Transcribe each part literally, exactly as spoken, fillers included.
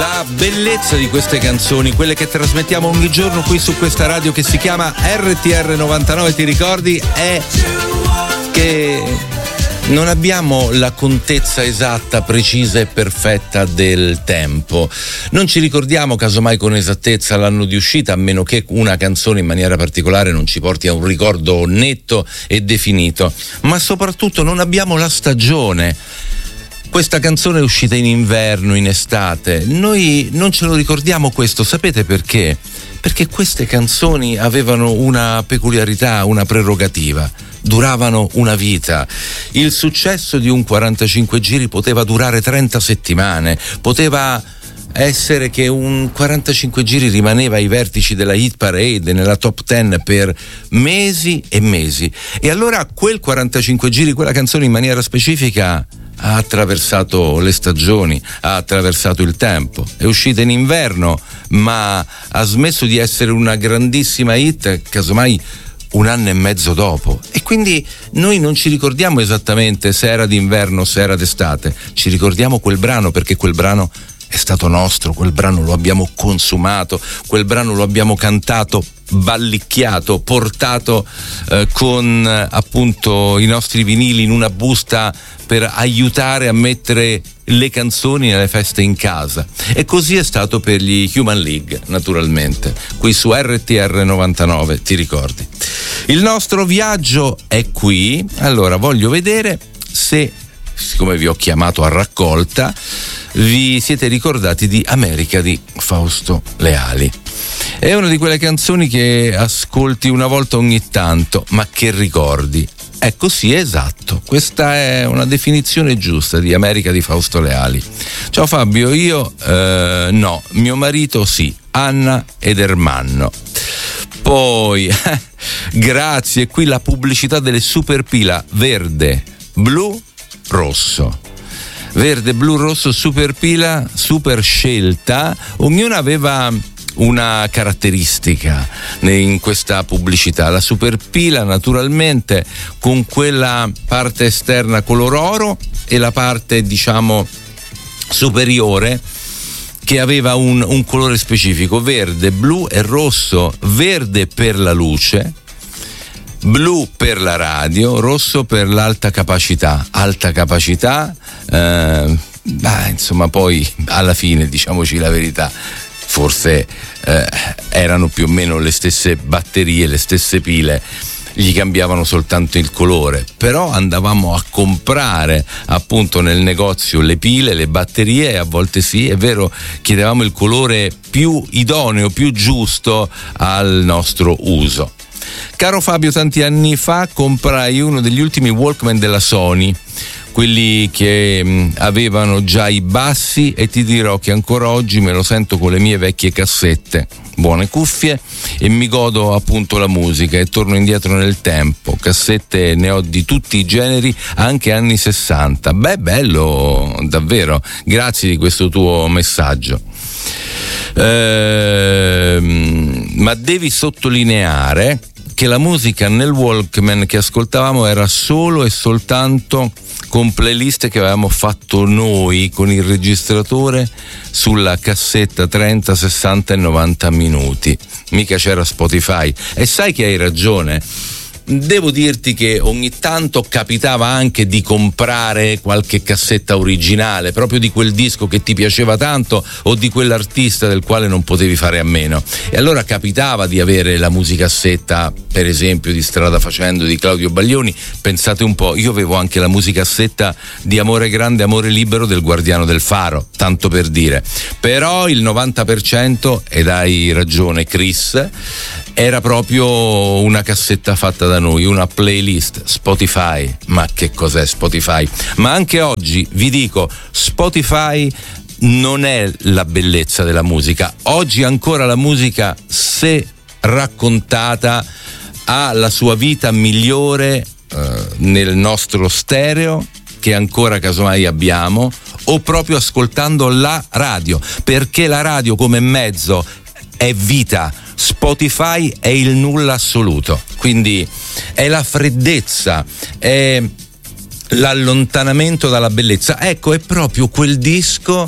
La bellezza di queste canzoni, quelle che trasmettiamo ogni giorno qui su questa radio che si chiama R T R novantanove, ti ricordi, è che non abbiamo la contezza esatta, precisa e perfetta del tempo. Non ci ricordiamo casomai con esattezza l'anno di uscita, a meno che una canzone in maniera particolare non ci porti a un ricordo netto e definito. Ma soprattutto non abbiamo la stagione. Questa canzone è uscita in inverno, in estate. Noi non ce lo ricordiamo questo, sapete perché? Perché queste canzoni avevano una peculiarità, una prerogativa. Duravano una vita. Il successo di un quarantacinque giri poteva durare trenta settimane, poteva essere che un quarantacinque giri rimaneva ai vertici della hit parade, nella top dieci per mesi e mesi. E allora quel quarantacinque giri, quella canzone in maniera specifica, ha attraversato le stagioni, ha attraversato il tempo. È uscita in inverno, ma ha smesso di essere una grandissima hit, casomai un anno e mezzo dopo. E quindi noi non ci ricordiamo esattamente se era d'inverno o se era d'estate, ci ricordiamo quel brano perché quel brano è stato nostro, quel brano lo abbiamo consumato, quel brano lo abbiamo cantato, ballicchiato, portato eh, con eh, appunto i nostri vinili in una busta per aiutare a mettere le canzoni nelle feste in casa. E così è stato per gli Human League, naturalmente, qui su R T R novantanove, ti ricordi. Il nostro viaggio è qui. Allora voglio vedere se, siccome vi ho chiamato a raccolta, vi siete ricordati di America di Fausto Leali. È una di quelle canzoni che ascolti una volta ogni tanto, ma che ricordi. Ecco, sì, esatto, questa è una definizione giusta di America di Fausto Leali. Ciao Fabio, io eh, no, mio marito sì, Anna ed Ermanno. Poi, grazie, qui la pubblicità delle super pila verde, blu, rosso. Verde, blu, rosso, super pila, super scelta. Ognuna aveva una caratteristica in questa pubblicità. La super pila naturalmente con quella parte esterna color oro e la parte diciamo superiore che aveva un, un colore specifico, verde, blu e rosso. Verde per la luce, blu per la radio, rosso per l'alta capacità. Alta capacità, eh, bah, insomma, poi alla fine, diciamoci la verità, forse eh, erano più o meno le stesse batterie, le stesse pile, gli cambiavano soltanto il colore, però andavamo a comprare appunto nel negozio le pile, le batterie, e a volte sì, è vero, chiedevamo il colore più idoneo, più giusto al nostro uso. Caro Fabio, tanti anni fa comprai uno degli ultimi Walkman della Sony, quelli che mh, avevano già i bassi, e ti dirò che ancora oggi me lo sento con le mie vecchie cassette, buone cuffie, e mi godo appunto la musica e torno indietro nel tempo. Cassette ne ho di tutti i generi, anche anni sessanta. Beh, bello davvero, grazie di questo tuo messaggio. Ehm, ma devi sottolineare che la musica nel Walkman che ascoltavamo era solo e soltanto con playlist che avevamo fatto noi con il registratore sulla cassetta trenta, sessanta e novanta minuti. Mica c'era Spotify. E sai che hai ragione. Devo dirti che ogni tanto capitava anche di comprare qualche cassetta originale, proprio di quel disco che ti piaceva tanto o di quell'artista del quale non potevi fare a meno. E allora capitava di avere la musicassetta, per esempio, di Strada Facendo di Claudio Baglioni. Pensate un po', io avevo anche la musicassetta di Amore Grande, Amore Libero del Guardiano del Faro, tanto per dire. Però il novanta per cento, ed hai ragione Chris, era proprio una cassetta fatta da noi, una playlist Spotify. Ma che cos'è Spotify? Ma anche oggi vi dico, Spotify non è la bellezza della musica. Oggi ancora la musica, se raccontata, ha la sua vita migliore eh, nel nostro stereo, che ancora casomai abbiamo, o proprio ascoltando la radio, perché la radio come mezzo è vita. Spotify è il nulla assoluto, quindi è la freddezza, è l'allontanamento dalla bellezza. Ecco, è proprio quel disco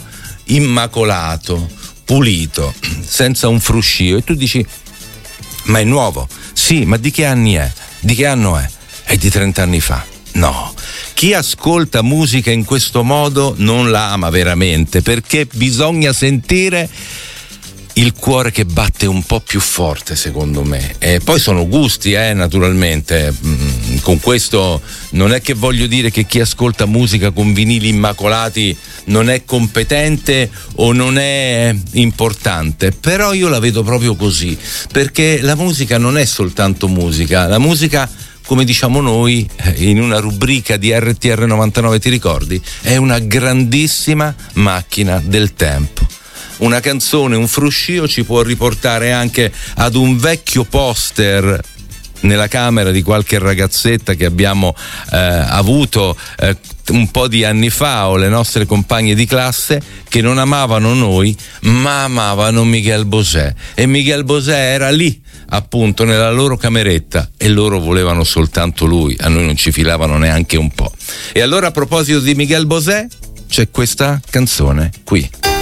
immacolato, pulito, senza un fruscio, e tu dici ma è nuovo? Sì, ma di che anni è? Di che anno è? È di trenta anni fa. No, chi ascolta musica in questo modo non la ama veramente, perché bisogna sentire il cuore che batte un po' più forte, secondo me. E poi sono gusti, eh, naturalmente. Mm, con questo non è che voglio dire che chi ascolta musica con vinili immacolati non è competente o non è importante, però io la vedo proprio così, perché la musica non è soltanto musica, la musica, come diciamo noi in una rubrica di R T R novantanove, ti ricordi? È una grandissima macchina del tempo. Una canzone, un fruscio ci può riportare anche ad un vecchio poster nella camera di qualche ragazzetta che abbiamo eh, avuto eh, un po' di anni fa, o le nostre compagne di classe che non amavano noi ma amavano Miguel Bosé, e Miguel Bosé era lì appunto nella loro cameretta e loro volevano soltanto lui, a noi non ci filavano neanche un po'. E allora, a proposito di Miguel Bosé, c'è questa canzone qui.